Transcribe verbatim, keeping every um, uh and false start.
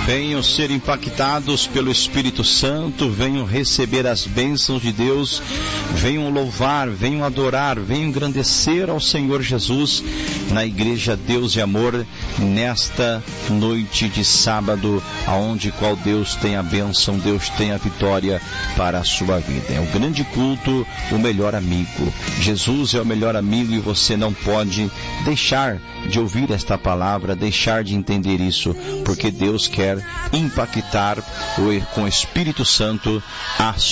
Venham ser impactados pelo Espírito Santo, venham receber as bênçãos de Deus, venham louvar, venham adorar, venham engrandecer ao Senhor Jesus na Igreja Deus e Amor, nesta noite de sábado, aonde qual Deus tem a bênção, Deus tem a vitória para a sua vida. É o grande culto, o melhor amigo. Jesus é o melhor amigo e você não pode deixar de ouvir esta palavra, deixar de entender isso, porque Deus quer impactar com o Espírito Santo a